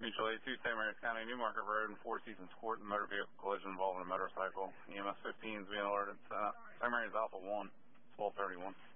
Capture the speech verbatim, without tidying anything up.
Mutual A two, Saint Mary's County, Newmarket Road, and Four Seasons Court, motor vehicle collision involving a motorcycle. E M S fifteen is being alerted. Uh, Saint Mary's Alpha one, twelve thirty-one.